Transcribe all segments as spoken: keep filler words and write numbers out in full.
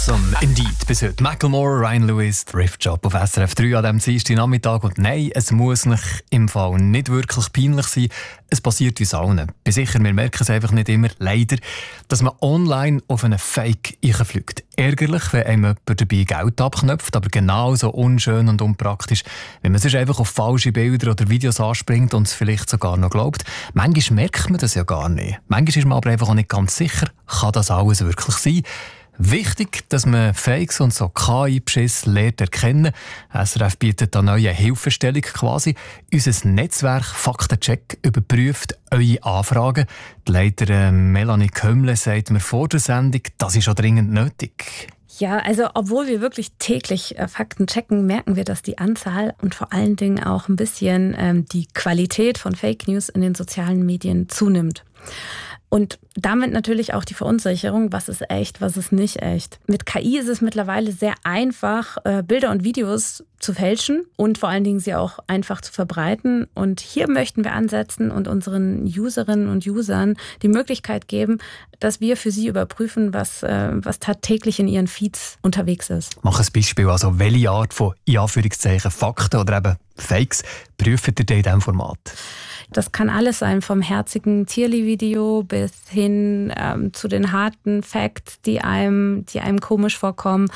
Awesome, indeed. Bis heute Macklemore, Ryan Lewis, Thrift Job auf S R F drei an diesem Dienstag Nachmittag. Und nein, es muss nicht im Fall nicht wirklich peinlich sein. Es passiert uns allen. Bin sicher, wir merken es einfach nicht immer, leider, dass man online auf einen Fake einfliegt. Ärgerlich, wenn einem jemand dabei Geld abknöpft, aber genauso unschön und unpraktisch, wenn man sich einfach auf falsche Bilder oder Videos anspringt und es vielleicht sogar noch glaubt. Manchmal merkt man das ja gar nicht. Manchmal ist man aber einfach auch nicht ganz sicher, kann das alles wirklich sein? Wichtig, dass man Fakes und so K I-Beschiss lernt erkennen. S R F bietet da neue Hilfestellung quasi. Unser Netzwerk Faktencheck überprüft eure Anfragen. Die Leiterin Melanie Kömmle sagt mir vor der Sendung, das ist schon dringend nötig. Ja, also obwohl wir wirklich täglich äh, Fakten checken, merken wir, dass die Anzahl und vor allen Dingen auch ein bisschen ähm, die Qualität von Fake News in den sozialen Medien zunimmt. Und damit natürlich auch die Verunsicherung, was ist echt, was ist nicht echt. Mit K I ist es mittlerweile sehr einfach, Bilder und Videos zu fälschen und vor allen Dingen sie auch einfach zu verbreiten. Und hier möchten wir ansetzen und unseren Userinnen und Usern die Möglichkeit geben, dass wir für sie überprüfen, was, was tagtäglich in ihren Feeds unterwegs ist. Mach ein Beispiel, also welche Art von in Anführungszeichen Fakten oder eben Fakes prüft ihr in diesem Format? Das kann alles sein, vom herzigen Tierli-Video bis hin ähm, zu den harten Facts, die einem, die einem komisch vorkommen.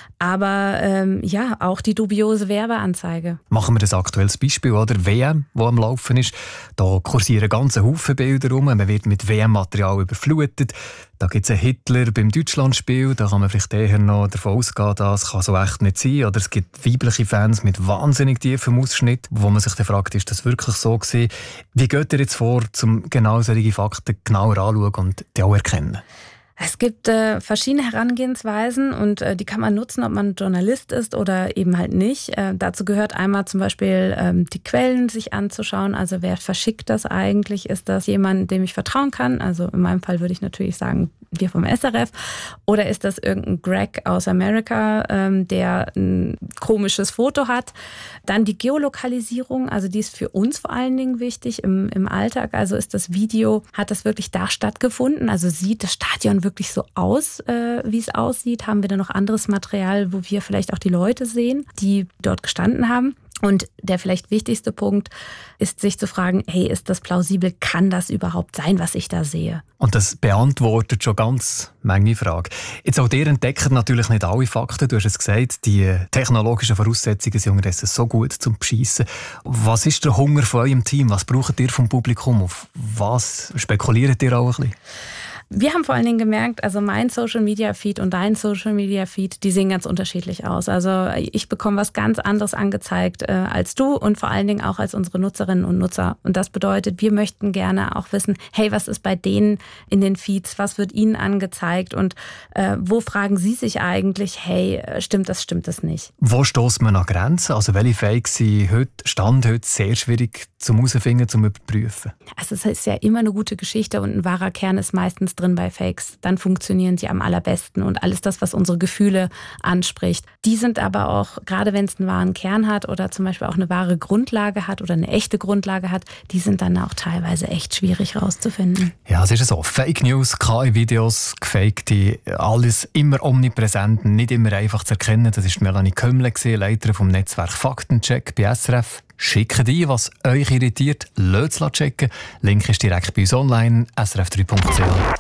Aber ähm, ja, auch die dubiose Werbeanzeige. Machen wir das aktuelles Beispiel, oder? W M, das am Laufen ist. Da kursieren ganze Haufen Bilder rum. Man wird mit W M-Material überflutet. Da gibt es einen Hitler beim Deutschlandspiel. Da kann man vielleicht eher noch davon ausgehen, das kann so echt nicht sein. Oder es gibt weibliche Fans mit wahnsinnig tiefem Ausschnitt, wo man sich dann fragt, ist das wirklich so gewesen? Wie geht ihr jetzt vor, um genau solche Fakten genauer anzuschauen und die auch erkennen? Es gibt äh, verschiedene Herangehensweisen und äh, die kann man nutzen, ob man Journalist ist oder eben halt nicht. Äh, dazu gehört einmal zum Beispiel ähm, die Quellen sich anzuschauen. Also wer verschickt das eigentlich? Ist das jemand, dem ich vertrauen kann? Also in meinem Fall würde ich natürlich sagen, wir vom S R F. Oder ist das irgendein Greg aus Amerika, ähm, der ein komisches Foto hat? Dann die Geolokalisierung, also die ist für uns vor allen Dingen wichtig im, im Alltag. Also ist das Video, hat das wirklich da stattgefunden? Also sieht das Stadion wirklich so aus, äh, wie es aussieht? Haben wir da noch anderes Material, wo wir vielleicht auch die Leute sehen, die dort gestanden haben? Und der vielleicht wichtigste Punkt ist, sich zu fragen, hey, ist das plausibel? Kann das überhaupt sein, was ich da sehe? Und das beantwortet schon ganz manche Fragen. Jetzt auch ihr entdeckt natürlich nicht alle Fakten. Du hast es gesagt, die technologischen Voraussetzungen sind unterdessen so gut zum Beschissen. Was ist der Hunger von eurem Team? Was braucht ihr vom Publikum? Auf was spekuliert ihr auch ein bisschen? Wir haben vor allen Dingen gemerkt, also mein Social-Media-Feed und dein Social-Media-Feed, die sehen ganz unterschiedlich aus. Also ich bekomme was ganz anderes angezeigt äh, als du und vor allen Dingen auch als unsere Nutzerinnen und Nutzer. Und das bedeutet, wir möchten gerne auch wissen, hey, was ist bei denen in den Feeds, was wird ihnen angezeigt und äh, wo fragen sie sich eigentlich, hey, stimmt das, stimmt das nicht? Wo stößt man an Grenzen? Also welche Fakes sind heute, Stand heute sehr schwierig zum herausfinden, zum überprüfen? Also es ist ja immer eine gute Geschichte und ein wahrer Kern ist meistens drin bei Fakes. Dann funktionieren sie am allerbesten und alles das, was unsere Gefühle anspricht. Die sind aber auch, gerade wenn es einen wahren Kern hat oder zum Beispiel auch eine wahre Grundlage hat oder eine echte Grundlage hat, die sind dann auch teilweise echt schwierig rauszufinden. Ja, es ist so. Fake News, K I-Videos, gefakte, alles immer omnipräsent, nicht immer einfach zu erkennen. Das ist Melanie Kömmle, Leiterin vom Netzwerk Faktencheck bei S R F. Schickt ein, was euch irritiert, lasst es checken. Link ist direkt bei uns online, S R F drei punkt c h.